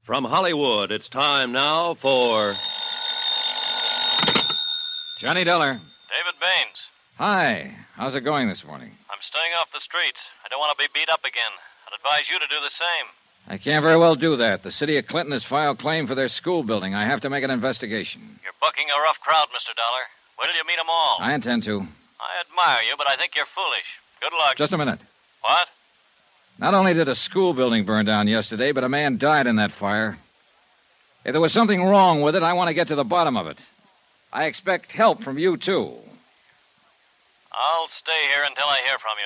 From Hollywood, it's time now for... Johnny Dollar. David Baines. Hi. How's it going this morning? I'm staying off the streets. I don't want to be beat up again. I'd advise you to do the same. I can't very well do that. The city of Clinton has filed claim for their school building. I have to make an investigation. You're bucking a rough crowd, Mr. Dollar. Wait till you meet them all. I intend to. I admire you, but I think you're foolish. Good luck. Just a minute. What? Not only did a school building burn down yesterday, but a man died in that fire. If there was something wrong with it, I want to get to the bottom of it. I expect help from you, too. I'll stay here until I hear from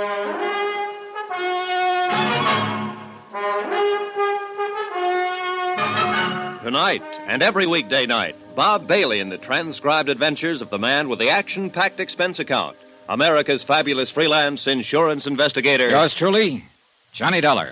you. Tonight, and every weekday night, Bob Bailey in the transcribed adventures of the man with the action-packed expense account, America's fabulous freelance insurance investigator. Yours truly, Johnny Dollar.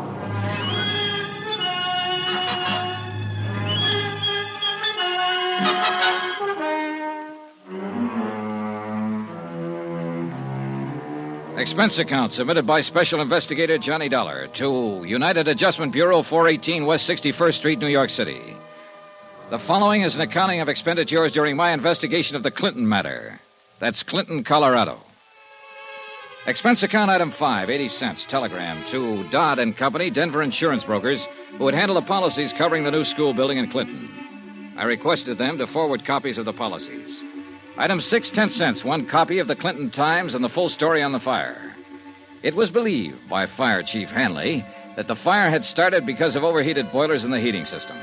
Expense account submitted by Special Investigator Johnny Dollar to United Adjustment Bureau, 418 West 61st Street, New York City. The following is an accounting of expenditures during my investigation of the Clinton matter. That's Clinton, Colorado. Expense account item 5, 80 cents, telegram to Dodd and Company, Denver insurance brokers, who would handle the policies covering the new school building in Clinton. I requested them to forward copies of the policies. Item 6, 10 cents, one copy of the Clinton Times and the full story on the fire. It was believed by Fire Chief Hanley that the fire had started because of overheated boilers in the heating system.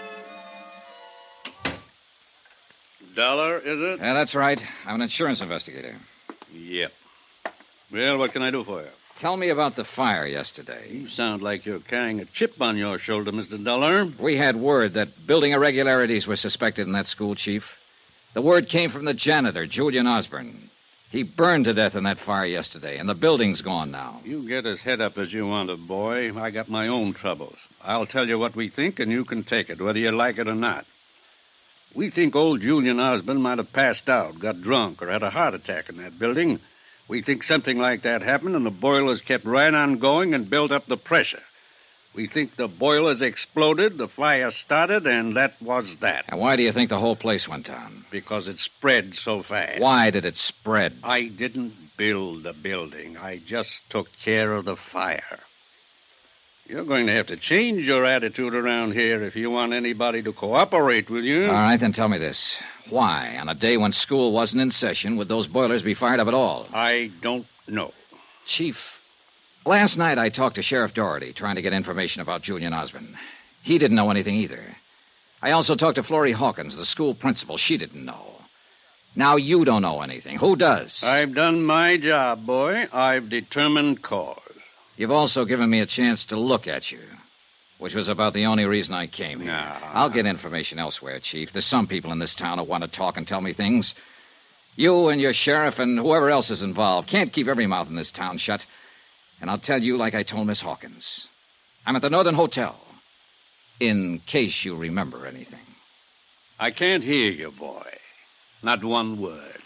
Dollar, is it? Yeah, that's right. I'm an insurance investigator. Yep. Well, what can I do for you? Tell me about the fire yesterday. You sound like you're carrying a chip on your shoulder, Mr. Dollar. We had word that building irregularities were suspected in that school, Chief. The word came from the janitor, Julian Osborne. He burned to death in that fire yesterday, and the building's gone now. You get as head up as you want to, boy. I got my own troubles. I'll tell you what we think, and you can take it, whether you like it or not. We think old Julian Osborne might have passed out, got drunk, or had a heart attack in that building. We think something like that happened, and the boilers kept right on going and built up the pressure. We think the boilers exploded, the fire started, and that was that. And why do you think the whole place went down? Because it spread so fast. Why did it spread? I didn't build the building. I just took care of the fire. You're going to have to change your attitude around here if you want anybody to cooperate with you. All right, then tell me this. Why, on a day when school wasn't in session, would those boilers be fired up at all? I don't know. Chief, last night I talked to Sheriff Doherty, trying to get information about Julian Osborne. He didn't know anything either. I also talked to Florrie Hawkins, the school principal. She didn't know. Now you don't know anything. Who does? I've done my job, boy. I've determined cause. You've also given me a chance to look at you, which was about the only reason I came here. No. I'll get information elsewhere, Chief. There's some people in this town who want to talk and tell me things. You and your sheriff and whoever else is involved can't keep every mouth in this town shut. And I'll tell you like I told Miss Hawkins. I'm at the Northern Hotel, in case you remember anything. I can't hear you, boy. Not one word.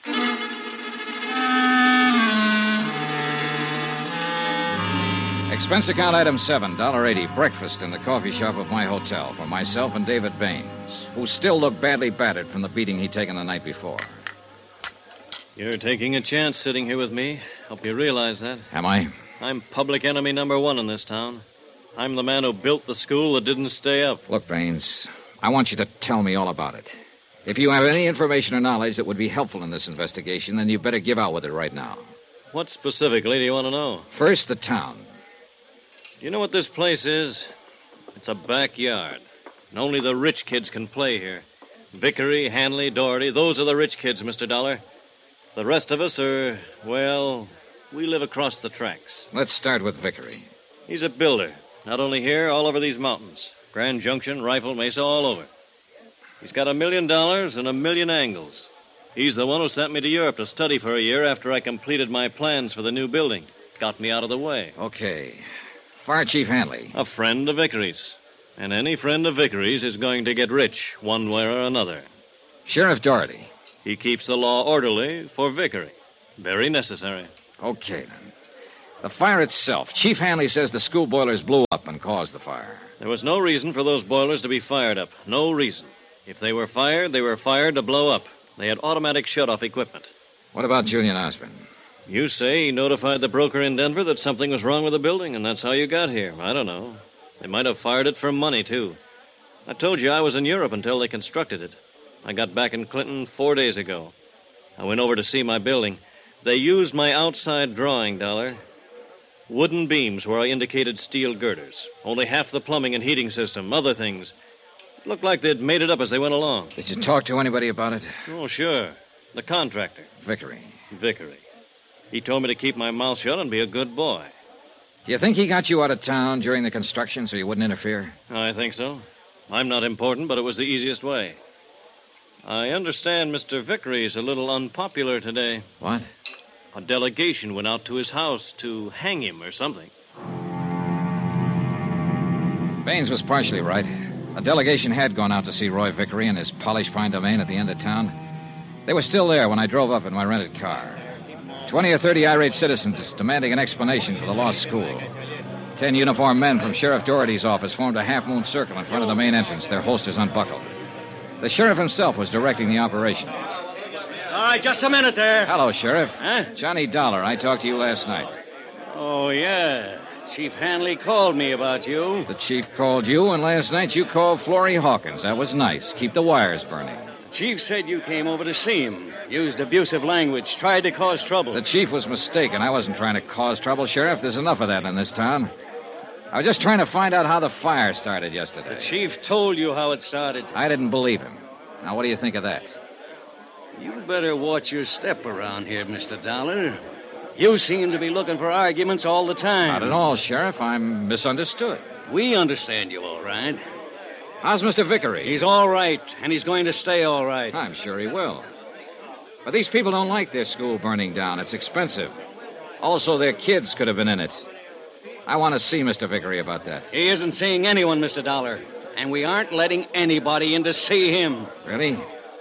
Expense account item 7, $1.80, breakfast in the coffee shop of my hotel for myself and David Baines, who still looked badly battered from the beating he'd taken the night before. You're taking a chance sitting here with me. Hope you realize that. Am I? I'm public enemy number 1 in this town. I'm the man who built the school that didn't stay up. Look, Baines, I want you to tell me all about it. If you have any information or knowledge that would be helpful in this investigation, then you better give out with it right now. What specifically do you want to know? First, the town. You know what this place is? It's a backyard. And only the rich kids can play here. Vickery, Hanley, Doherty, those are the rich kids, Mr. Dollar. The rest of us are, well, we live across the tracks. Let's start with Vickery. He's a builder. Not only here, all over these mountains. Grand Junction, Rifle Mesa, all over. He's got $1 million and a million angles. He's the one who sent me to Europe to study for a year after I completed my plans for the new building. Got me out of the way. Okay. Fire Chief Hanley. A friend of Vickery's. And any friend of Vickery's is going to get rich, one way or another. Sheriff Doherty. He keeps the law orderly for Vickery. Very necessary. Okay, then. The fire itself. Chief Hanley says the school boilers blew up and caused the fire. There was no reason for those boilers to be fired up. No reason. If they were fired to blow up. They had automatic shut-off equipment. What about Julian Osborne? You say he notified the broker in Denver that something was wrong with the building, and that's how you got here. I don't know. They might have fired it for money, too. I told you I was in Europe until they constructed it. I got back in Clinton 4 days ago. I went over to see my building. They used my outside drawing, Dollar. Wooden beams where I indicated steel girders. Only half the plumbing and heating system, other things. It looked like they'd made it up as they went along. Did you talk to anybody about it? Oh, sure. The contractor. Vickery. He told me to keep my mouth shut and be a good boy. Do you think he got you out of town during the construction so you wouldn't interfere? I think so. I'm not important, but it was the easiest way. I understand Mr. Vickery's a little unpopular today. What? A delegation went out to his house to hang him or something. Baines was partially right. A delegation had gone out to see Roy Vickery in his polished pine domain at the end of town. They were still there when I drove up in my rented car. 20 or 30 irate citizens demanding an explanation for the lost school. 10 uniformed men from Sheriff Doherty's office formed a half-moon circle in front of the main entrance, their holsters unbuckled. The sheriff himself was directing the operation. All right, just a minute there. Hello, Sheriff. Huh? Johnny Dollar. I talked to you last night. Oh, yeah. Chief Hanley called me about you. The chief called you, and last night you called Florrie Hawkins. That was nice. Keep the wires burning. Chief said you came over to see him. Used abusive language. Tried to cause trouble. The chief was mistaken. I wasn't trying to cause trouble, Sheriff. There's enough of that in this town. I was just trying to find out how the fire started yesterday. The chief told you how it started. I didn't believe him. Now, what do you think of that? You better watch your step around here, Mr. Dollar. You seem to be looking for arguments all the time. Not at all, Sheriff. I'm misunderstood. We understand you all right. How's Mr. Vickery? He's all right, and he's going to stay all right. I'm sure he will. But these people don't like their school burning down. It's expensive. Also, their kids could have been in it. I want to see Mr. Vickery about that. He isn't seeing anyone, Mr. Dollar. And we aren't letting anybody in to see him. Really?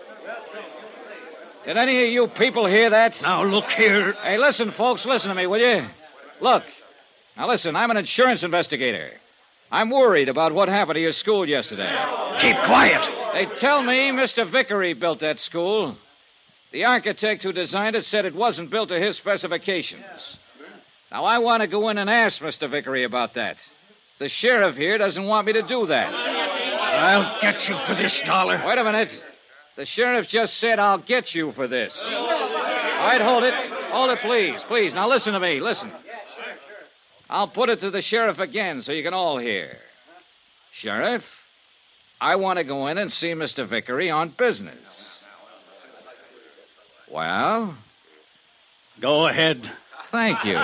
Did any of you people hear that? Now, look here. Hey, listen, folks. Listen to me, will you? Look. Now, listen. I'm an insurance investigator. I'm worried about what happened to your school yesterday. Keep quiet. They tell me Mr. Vickery built that school. The architect who designed it said it wasn't built to his specifications. Now, I want to go in and ask Mr. Vickery about that. The sheriff here doesn't want me to do that. I'll get you for this, Dollar. Wait a minute. The sheriff just said I'll get you for this. All right, hold it. Hold it, please. Please. Now, listen to me. Listen. I'll put it to the sheriff again so you can all hear. Sheriff, I want to go in and see Mr. Vickery on business. Well? Go ahead. Thank you.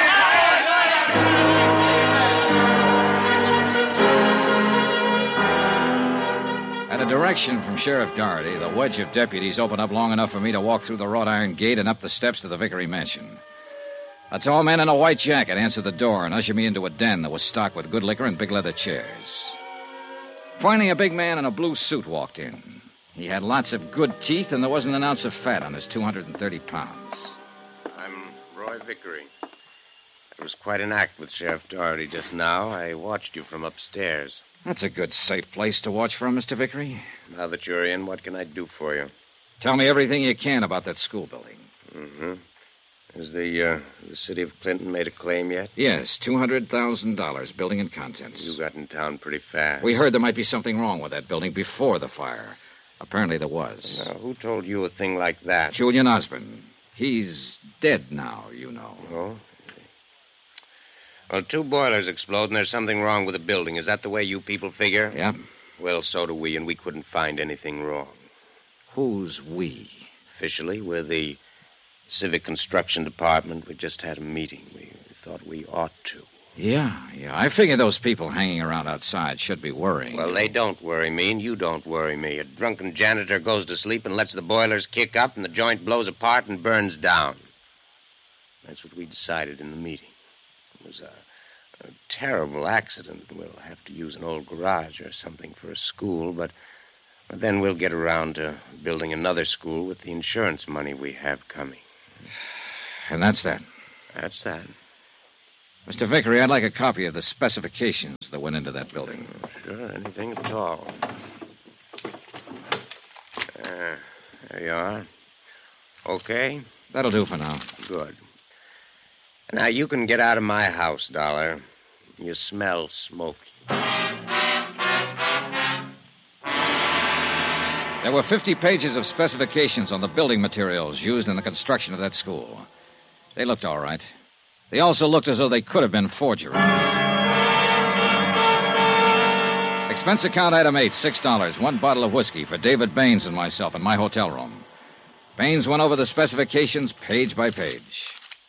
At a direction from Sheriff Doherty, the wedge of deputies opened up long enough for me to walk through the wrought iron gate and up the steps to the Vickery mansion. A tall man in a white jacket answered the door and ushered me into a den that was stocked with good liquor and big leather chairs. Finally, a big man in a blue suit walked in. He had lots of good teeth, and there wasn't an ounce of fat on his 230 pounds. I'm Roy Vickery. It was quite an act with Sheriff Doherty just now. I watched you from upstairs. That's a good, safe place to watch from, Mr. Vickery. Now that you're in, what can I do for you? Tell me everything you can about that school building. Mm-hmm. Has the city of Clinton made a claim yet? Yes, $200,000, building and contents. You got in town pretty fast. We heard there might be something wrong with that building before the fire. Apparently there was. Now, who told you a thing like that? Julian Osborne. He's dead now, you know. Oh? Well, 2 boilers explode, and there's something wrong with the building. Is that the way you people figure? Yeah. Well, so do we, and we couldn't find anything wrong. Who's we? Officially, we're the Civic Construction Department. We just had a meeting. We thought we ought to. Yeah. I figure those people hanging around outside should be worrying. Well, they don't worry me, and you don't worry me. A drunken janitor goes to sleep and lets the boilers kick up, and the joint blows apart and burns down. That's what we decided in the meeting. It was a terrible accident. We'll have to use an old garage or something for a school, but then we'll get around to building another school with the insurance money we have coming. And that's that. That's that. Mr. Vickery, I'd like a copy of the specifications that went into that building. Sure, anything at all. There you are. Okay? That'll do for now. Good. Now, you can get out of my house, Dollar. You smell smoky. There were 50 pages of specifications on the building materials used in the construction of that school. They looked all right. They also looked as though they could have been forgeries. Expense account item 8, $6. 1 bottle of whiskey for David Baines and myself in my hotel room. Baines went over the specifications page by page.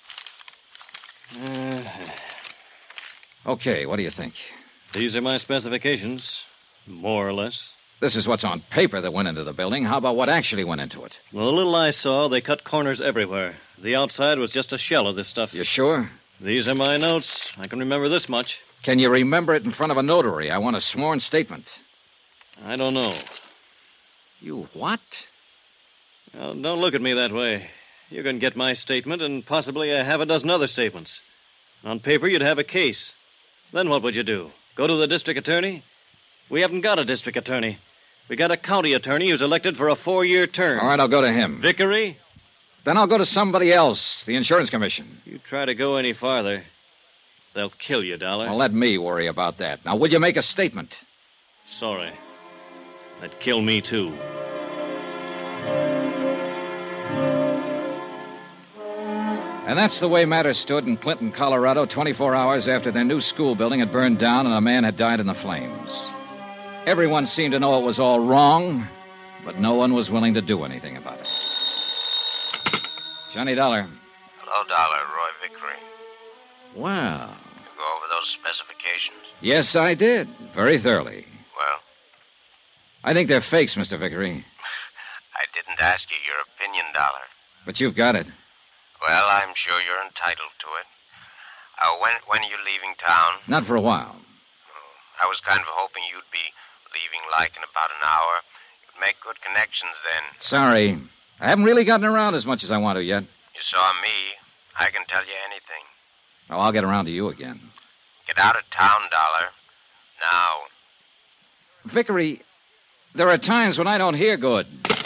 Okay, what do you think? These are my specifications, more or less. This is what's on paper that went into the building. How about what actually went into it? Well, the little I saw, they cut corners everywhere. The outside was just a shell of this stuff. You sure? These are my notes. I can remember this much. Can you remember it in front of a notary? I want a sworn statement. I don't know. You what? Well, don't look at me that way. You can get my statement and possibly a half a dozen other statements. On paper, you'd have a case. Then what would you do? Go to the district attorney? We haven't got a district attorney. We got a county attorney who's elected for a 4-year term. All right, I'll go to him. Vickery? Then I'll go to somebody else, the insurance commission. You try to go any farther, they'll kill you, Dollar. Well, let me worry about that. Now, will you make a statement? Sorry. That'd kill me, too. And that's the way matters stood in Clinton, Colorado, 24 hours after their new school building had burned down and a man had died in the flames. Everyone seemed to know it was all wrong, but no one was willing to do anything about it. Johnny Dollar. Hello, Dollar. Roy Vickery. Wow. You go over those specifications? Yes, I did. Very thoroughly. Well? I think they're fakes, Mr. Vickery. I didn't ask you your opinion, Dollar. But you've got it. Well, I'm sure you're entitled to it. When are you leaving town? Not for a while. I was kind of hoping you'd be leaving like in about an hour. You'd make good connections then. Sorry. I haven't really gotten around as much as I want to yet. You saw me. I can tell you anything. Oh, I'll get around to you again. Get out of town, Dollar. Now. Vickery, there are times when I don't hear good.